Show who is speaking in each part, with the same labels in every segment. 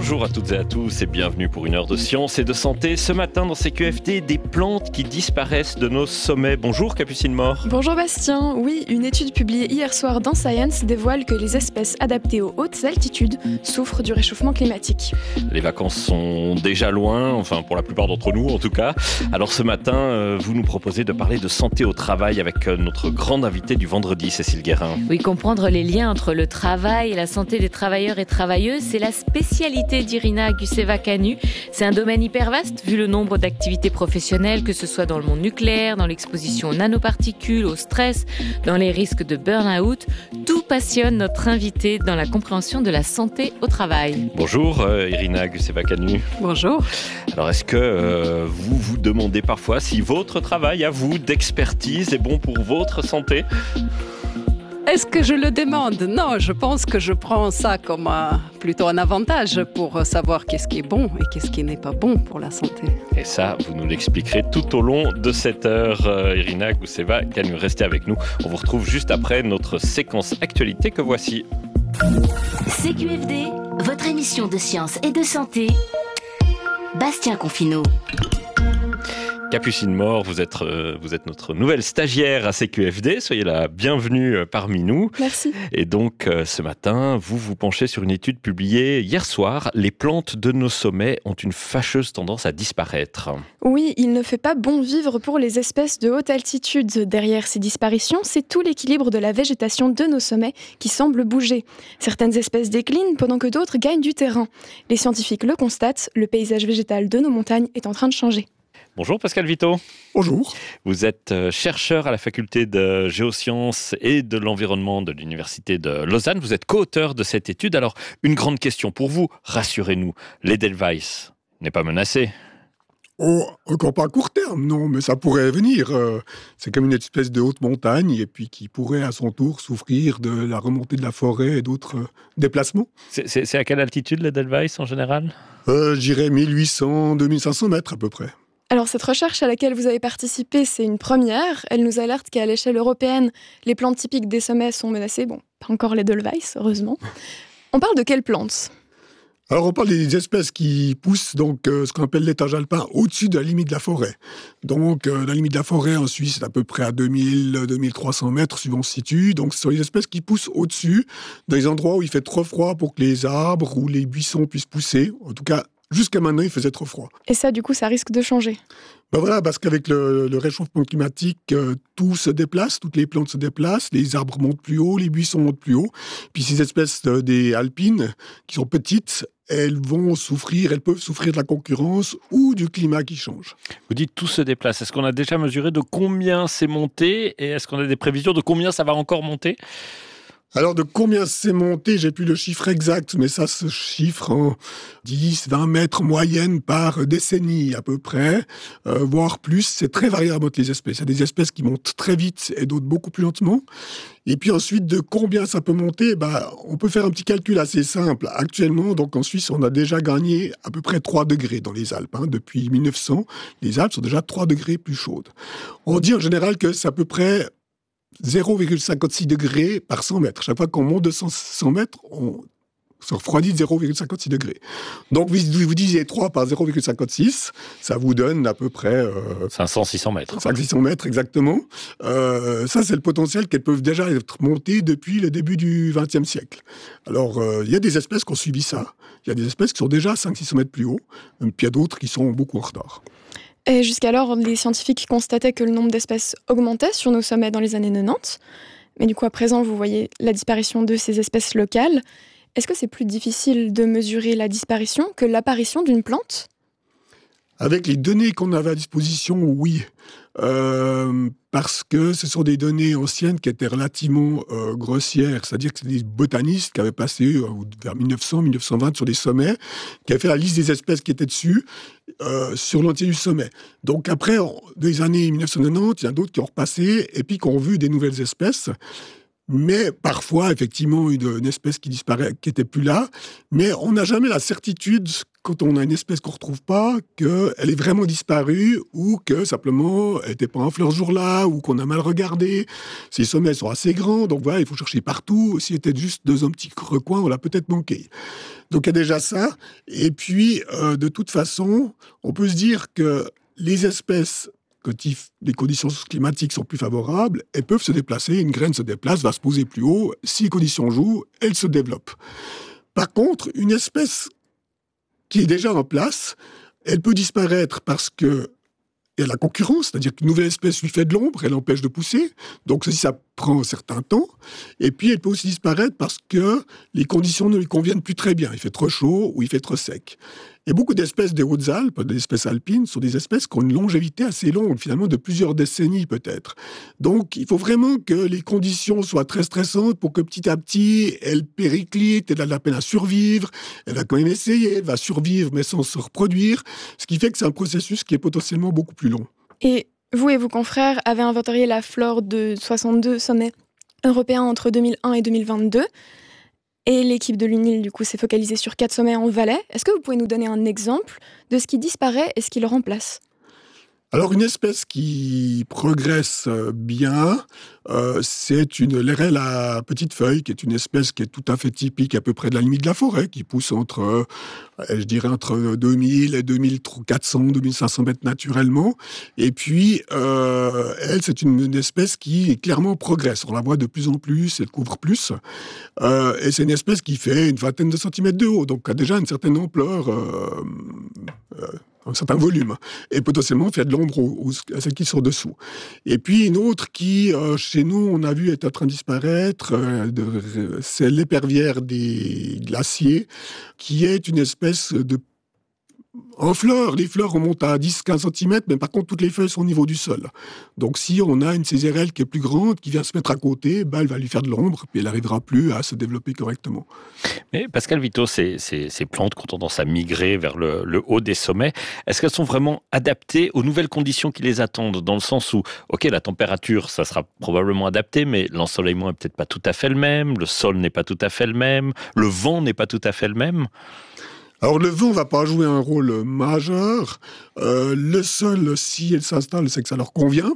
Speaker 1: Bonjour à toutes et à tous et bienvenue pour une heure de science et de santé. Ce matin dans CQFD, des plantes qui disparaissent de nos sommets. Bonjour Capucine Mort.
Speaker 2: Bonjour Bastien. Oui, une étude publiée hier soir dans Science dévoile que les espèces adaptées aux hautes altitudes souffrent du réchauffement climatique.
Speaker 1: Les vacances sont déjà loin, enfin pour la plupart d'entre nous en tout cas. Alors ce matin, vous nous proposez de parler de santé au travail avec notre grande invitée du vendredi, Cécile Guérin.
Speaker 3: Oui, comprendre les liens entre le travail et la santé des travailleurs et travailleuses, c'est la spécialité d'Irina Guseva-Canu. C'est un domaine hyper vaste vu le nombre d'activités professionnelles, que ce soit dans le monde nucléaire, dans l'exposition aux nanoparticules, au stress, dans les risques de burn-out. Tout passionne notre invitée dans la compréhension de la santé au travail.
Speaker 1: Bonjour Irina Guseva-Canu.
Speaker 4: Bonjour.
Speaker 1: Alors est-ce que vous vous demandez parfois si votre travail à vous d'expertise est bon pour votre santé ?
Speaker 4: Est-ce que je le demande ? Non, je pense que je prends ça comme plutôt un avantage pour savoir qu'est-ce qui est bon et qu'est-ce qui n'est pas bon pour la santé.
Speaker 1: Et ça, vous nous l'expliquerez tout au long de cette heure. Irina Guseva-Canu, restez avec nous. On vous retrouve juste après notre séquence actualité que voici.
Speaker 5: CQFD, votre émission de science et de santé. Bastien Confineau.
Speaker 1: Capucine Mort, vous êtes notre nouvelle stagiaire à CQFD. Soyez la bienvenue parmi nous.
Speaker 2: Merci.
Speaker 1: Et donc, ce matin, vous vous penchez sur une étude publiée hier soir. Les plantes de nos sommets ont une fâcheuse tendance à disparaître.
Speaker 2: Oui, il ne fait pas bon vivre pour les espèces de haute altitude. Derrière ces disparitions, c'est tout l'équilibre de la végétation de nos sommets qui semble bouger. Certaines espèces déclinent pendant que d'autres gagnent du terrain. Les scientifiques le constatent, le paysage végétal de nos montagnes est en train de changer.
Speaker 1: Bonjour Pascal Vito.
Speaker 6: Bonjour.
Speaker 1: Vous êtes chercheur à la faculté de géosciences et de l'environnement de l'université de Lausanne. Vous êtes co-auteur de cette étude. Alors, une grande question pour vous, rassurez-nous, l'Edelweiss n'est pas menacé ?
Speaker 6: Oh, encore pas à court terme, non, mais ça pourrait venir. C'est comme une espèce de haute montagne et puis qui pourrait à son tour souffrir de la remontée de la forêt et d'autres déplacements.
Speaker 1: C'est à quelle altitude l'Edelweiss en général ?
Speaker 6: Je dirais 1800-2500 mètres à peu près.
Speaker 2: Alors cette recherche à laquelle vous avez participé, c'est une première. Elle nous alerte qu'à l'échelle européenne, les plantes typiques des sommets sont menacées. Bon, pas encore l'Edelweiss, heureusement. On parle de quelles plantes ?
Speaker 6: Alors on parle des espèces qui poussent donc ce qu'on appelle l'étage alpin au-dessus de la limite de la forêt. Donc la limite de la forêt en Suisse c'est à peu près à 2000-2300 mètres suivant où on se situe. Donc ce sont les espèces qui poussent au-dessus, dans les endroits où il fait trop froid pour que les arbres ou les buissons puissent pousser. En tout cas, jusqu'à maintenant, il faisait trop froid.
Speaker 2: Et ça, du coup, ça risque de changer.
Speaker 6: Ben voilà, parce qu'avec le réchauffement climatique, tout se déplace, toutes les plantes se déplacent, les arbres montent plus haut, les buissons montent plus haut. Puis ces espèces des alpines, qui sont petites, elles peuvent souffrir de la concurrence ou du climat qui change.
Speaker 1: Vous dites tout se déplace. Est-ce qu'on a déjà mesuré de combien c'est monté et est-ce qu'on a des prévisions de combien ça va encore monter ?
Speaker 6: Alors, de combien c'est monté, j'ai plus le chiffre exact, mais ça se chiffre en 10-20 mètres moyenne par décennie à peu près, voire plus. C'est très variable entre les espèces. Il y a des espèces qui montent très vite et d'autres beaucoup plus lentement. Et puis ensuite, de combien ça peut monter, on peut faire un petit calcul assez simple. Actuellement, donc en Suisse, on a déjà gagné à peu près 3 degrés dans les Alpes. Depuis 1900, les Alpes sont déjà 3 degrés plus chaudes. On dit en général que c'est à peu près 0,56 degrés par 100 mètres. Chaque fois qu'on monte de 100 mètres, on se refroidit de 0,56 degrés. Donc, vous disiez 3 par 0,56, ça vous donne à peu près...
Speaker 1: 500-600 mètres.
Speaker 6: 500-600 mètres, exactement. Ça, c'est le potentiel qu'elles peuvent déjà être montées depuis le début du XXe siècle. Alors, il y a des espèces qui ont suivi ça. Il y a des espèces qui sont déjà 500-600 mètres plus haut, puis il y a d'autres qui sont beaucoup en retard.
Speaker 2: Et jusqu'alors, les scientifiques constataient que le nombre d'espèces augmentait sur nos sommets dans les années 90. Mais du coup, à présent, vous voyez la disparition de ces espèces locales. Est-ce que c'est plus difficile de mesurer la disparition que l'apparition d'une plante ?
Speaker 6: Avec les données qu'on avait à disposition, oui. Parce que ce sont des données anciennes qui étaient relativement grossières. C'est-à-dire que c'est des botanistes qui avaient passé vers 1900-1920 sur des sommets, qui avaient fait la liste des espèces qui étaient dessus sur l'entier du sommet. Donc après, dans les années 1990, il y en a d'autres qui ont repassé et puis qui ont vu des nouvelles espèces. Mais parfois, effectivement, une espèce qui disparaît, qui n'était plus là. Mais on n'a jamais la certitude quand on a une espèce qu'on ne retrouve pas, qu'elle est vraiment disparue ou que simplement elle n'était pas en fleurs ce jour-là ou qu'on a mal regardé. Ces sommets sont assez grands, donc voilà, il faut chercher partout. Si c'était juste dans un petit recoin, on l'a peut-être manqué. Donc il y a déjà ça. Et puis, de toute façon, on peut se dire que les espèces, quand les conditions climatiques sont plus favorables, elles peuvent se déplacer. Une graine se déplace, va se poser plus haut. Si les conditions jouent, elle se développe. Par contre, une espèce qui est déjà en place, elle peut disparaître parce que il y a la concurrence, c'est-à-dire qu'une nouvelle espèce lui fait de l'ombre, elle empêche de pousser. Donc ceci, ça prend un certain temps. Et puis, elle peut aussi disparaître parce que les conditions ne lui conviennent plus très bien. Il fait trop chaud ou il fait trop sec. Et beaucoup d'espèces des Hautes-Alpes, des espèces alpines, sont des espèces qui ont une longévité assez longue, finalement de plusieurs décennies peut-être. Donc, il faut vraiment que les conditions soient très stressantes pour que petit à petit, elle périclite, elle a de la peine à survivre, elle va quand même essayer, elle va survivre mais sans se reproduire, ce qui fait que c'est un processus qui est potentiellement beaucoup plus long.
Speaker 2: Et vous et vos confrères avez inventorié la flore de 62 sommets européens entre 2001 et 2022. Et l'équipe de l'UNIL, du coup, s'est focalisée sur 4 sommets en Valais. Est-ce que vous pouvez nous donner un exemple de ce qui disparaît et ce qui le remplace ?
Speaker 6: Alors, une espèce qui progresse bien, c'est l'érelle à petite feuille, qui est une espèce qui est tout à fait typique à peu près de la limite de la forêt, qui pousse entre 2000 et 2400, 2500 mètres naturellement. Et puis, elle, c'est une espèce qui clairement progresse. On la voit de plus en plus, elle couvre plus. Et c'est une espèce qui fait une vingtaine de centimètres de haut, donc a déjà une certaine ampleur, un certain volume, et potentiellement faire de l'ombre à celles qui sont dessous. Et puis une autre qui, chez nous, on a vu est en train de disparaître, c'est l'épervière des glaciers, qui est une espèce de... En fleurs, les fleurs remontent à 10-15 cm, mais par contre, toutes les feuilles sont au niveau du sol. Donc, si on a une césarelle qui est plus grande, qui vient se mettre à côté, elle va lui faire de l'ombre, puis elle n'arrivera plus à se développer correctement.
Speaker 1: Mais Pascal Vito, ces plantes qui ont tendance à migrer vers le haut des sommets, est-ce qu'elles sont vraiment adaptées aux nouvelles conditions qui les attendent ? Dans le sens où, ok, la température, ça sera probablement adapté, mais l'ensoleillement n'est peut-être pas tout à fait le même, le sol n'est pas tout à fait le même, le vent n'est pas tout à fait le même.
Speaker 6: Alors le vent ne va pas jouer un rôle majeur. Le sol, si elle s'installe, c'est que ça leur convient.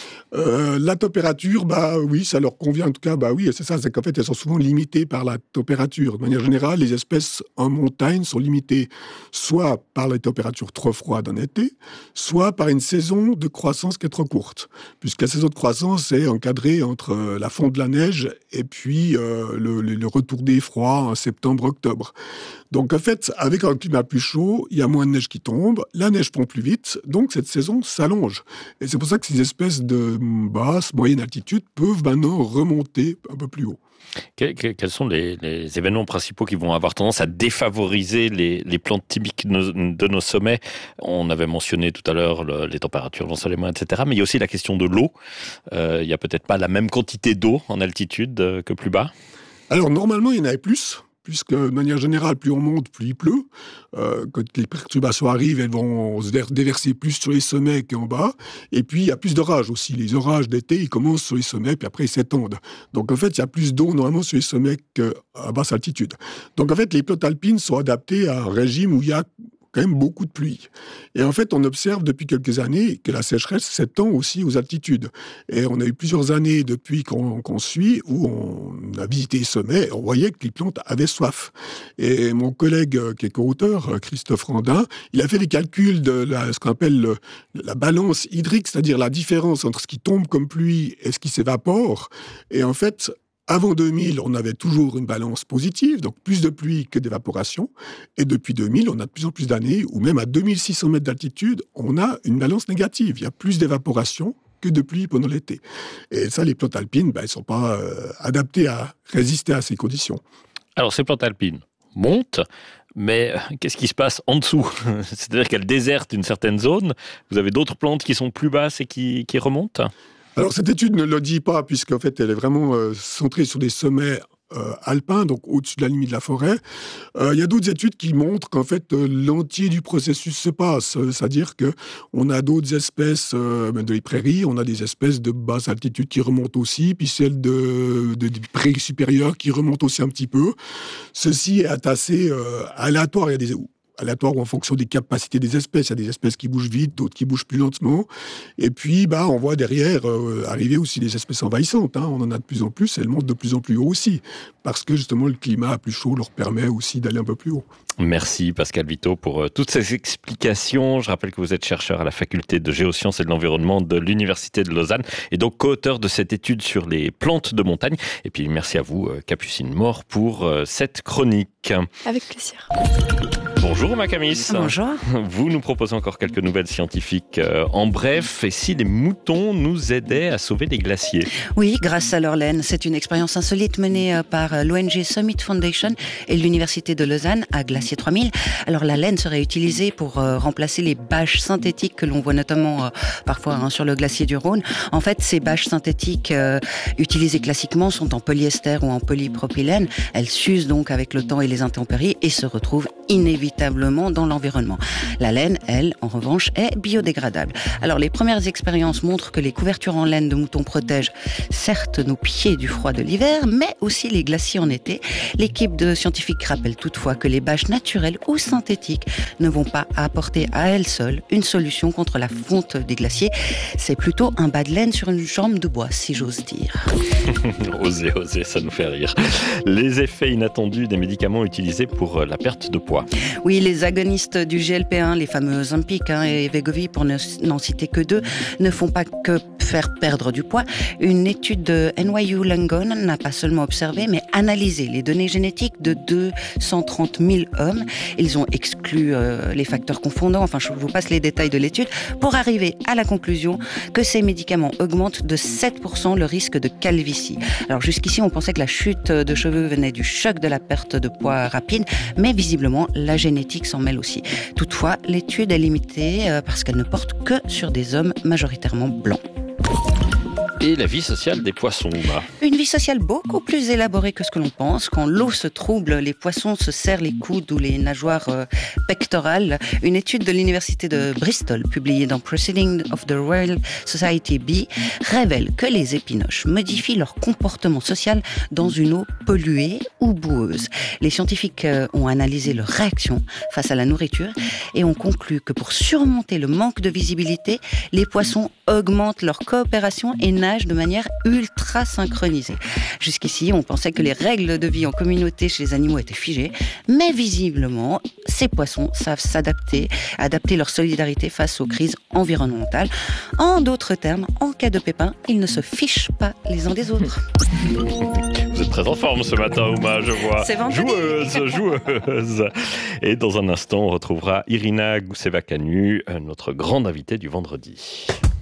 Speaker 6: La température, oui, ça leur convient. En tout cas, oui, c'est ça. C'est qu'en fait, elles sont souvent limitées par la température. De manière générale, les espèces en montagne sont limitées soit par les températures trop froides en été, soit par une saison de croissance qui est trop courte. Puisque la saison de croissance est encadrée entre la fonte de la neige et puis le retour des froids en septembre-octobre. Donc en fait, avec un climat plus chaud, il y a moins de neige qui tombe, la neige fond plus vite, donc cette saison s'allonge. Et c'est pour ça que ces espèces de basse, moyenne altitude peuvent maintenant remonter un peu plus haut.
Speaker 1: Quels sont les événements principaux qui vont avoir tendance à défavoriser les plantes typiques de nos sommets ? On avait mentionné tout à l'heure les températures, l'ensoleillement, etc. Mais il y a aussi la question de l'eau. Il n'y a peut-être pas la même quantité d'eau en altitude que plus bas.
Speaker 6: Alors normalement, il y en avait plus. Puisque, de manière générale, plus on monte, plus il pleut. Quand les perturbations arrivent, elles vont se déverser plus sur les sommets qu'en bas. Et puis, il y a plus d'orages aussi. Les orages d'été, ils commencent sur les sommets, puis après, ils s'étendent. Donc, en fait, il y a plus d'eau, normalement, sur les sommets qu'à basse altitude. Donc, en fait, les plantes alpines sont adaptées à un régime où il y a quand même beaucoup de pluie. Et en fait, on observe depuis quelques années que la sécheresse s'étend aussi aux altitudes. Et on a eu plusieurs années depuis qu'on suit où on a visité les sommets, on voyait que les plantes avaient soif. Et mon collègue qui est co-auteur, Christophe Randin, il a fait des calculs de ce qu'on appelle la balance hydrique, c'est-à-dire la différence entre ce qui tombe comme pluie et ce qui s'évapore. Et en fait, avant 2000, on avait toujours une balance positive, donc plus de pluie que d'évaporation. Et depuis 2000, on a de plus en plus d'années où même à 2600 mètres d'altitude, on a une balance négative. Il y a plus d'évaporation que de pluie pendant l'été. Et ça, les plantes alpines, elles ne sont pas adaptées à résister à ces conditions.
Speaker 1: Alors, ces plantes alpines montent, mais qu'est-ce qui se passe en dessous ? C'est-à-dire qu'elles désertent une certaine zone. Vous avez d'autres plantes qui sont plus basses et qui remontent ?
Speaker 6: Alors, cette étude ne le dit pas, puisqu'en fait, elle est vraiment centrée sur des sommets alpins, donc au-dessus de la limite de la forêt. Il y a d'autres études qui montrent qu'en fait, l'entier du processus se passe. C'est-à-dire qu'on a d'autres espèces de les prairies, on a des espèces de basse altitude qui remontent aussi, puis celles de prairies supérieures qui remontent aussi un petit peu. Ceci est assez aléatoire. Il y a aléatoire ou en fonction des capacités des espèces. Il y a des espèces qui bougent vite, d'autres qui bougent plus lentement. Et puis, on voit derrière arriver aussi des espèces envahissantes. On en a de plus en plus, elles montent de plus en plus haut aussi. Parce que justement, le climat plus chaud leur permet aussi d'aller un peu plus haut.
Speaker 1: Merci Pascal Vito pour toutes ces explications. Je rappelle que vous êtes chercheur à la faculté de géosciences et de l'environnement de l'Université de Lausanne et donc co-auteur de cette étude sur les plantes de montagne. Et puis merci à vous Capucine Mort pour cette chronique.
Speaker 2: Avec plaisir.
Speaker 1: Bonjour Macamis.
Speaker 7: Bonjour.
Speaker 1: Vous nous proposez encore quelques nouvelles scientifiques en bref. Et si les moutons nous aidaient à sauver les glaciers?
Speaker 7: Oui, grâce à leur laine. C'est une expérience insolite menée par l'ONG Summit Foundation et l'Université de Lausanne à Glacier 3000. Alors la laine serait utilisée pour remplacer les bâches synthétiques que l'on voit notamment parfois sur le glacier du Rhône. En fait, ces bâches synthétiques utilisées classiquement sont en polyester ou en polypropylène. Elles s'usent donc avec le temps et les intempéries et se retrouvent inévitablement dans l'environnement. La laine, elle, en revanche, est biodégradable. Alors, les premières expériences montrent que les couvertures en laine de mouton protègent certes nos pieds du froid de l'hiver, mais aussi les glaciers en été. L'équipe de scientifiques rappelle toutefois que les bâches naturelles ou synthétiques ne vont pas apporter à elles seules une solution contre la fonte des glaciers. C'est plutôt un bas de laine sur une jambe de bois, si j'ose dire.
Speaker 1: Osez, ça nous fait rire. Les effets inattendus des médicaments utilisés pour la perte de poids.
Speaker 7: Oui, les agonistes du GLP-1, les fameux Ozempic et Wegovy, pour n'en citer que deux, ne font pas que faire perdre du poids. Une étude de NYU Langone n'a pas seulement observé, mais analysé les données génétiques de 230 000 hommes. Ils ont exclu les facteurs confondants, enfin je vous passe les détails de l'étude, pour arriver à la conclusion que ces médicaments augmentent de 7% le risque de calvitie. Alors jusqu'ici, on pensait que la chute de cheveux venait du choc de la perte de poids rapide, mais visiblement, la génétique s'en mêle aussi. Toutefois, l'étude est limitée parce qu'elle ne porte que sur des hommes majoritairement blancs.
Speaker 1: Et la vie sociale des poissons, Uma.
Speaker 7: Une vie sociale beaucoup plus élaborée que ce que l'on pense. Quand l'eau se trouble, les poissons se serrent les coudes ou les nageoires pectorales. Une étude de l'université de Bristol, publiée dans Proceedings of the Royal Society B, révèle que les épinoches modifient leur comportement social dans une eau polluée ou boueuse. Les scientifiques ont analysé leurs réactions face à la nourriture et ont conclu que pour surmonter le manque de visibilité, les poissons augmentent leur coopération et nagent de manière ultra synchronisée. Jusqu'ici, on pensait que les règles de vie en communauté chez les animaux étaient figées, mais visiblement, ces poissons savent adapter leur solidarité face aux crises environnementales. En d'autres termes, en cas de pépin, ils ne se fichent pas les uns des autres.
Speaker 1: Vous êtes très en forme ce matin, Uma, je vois.
Speaker 7: C'est vendredi.
Speaker 1: Joueuse. Et dans un instant, on retrouvera Irina Gousseva-Canu, notre grande invitée du vendredi.